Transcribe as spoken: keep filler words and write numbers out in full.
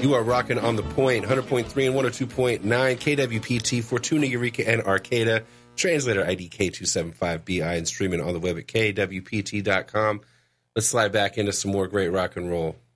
You are rocking on the point, one hundred point three and one oh two point nine K W P T, Fortuna, Eureka, and Arcata. Translator I D K two seven five B I and streaming on the web at K W P T dot com. Let's slide back into some more great rock and roll.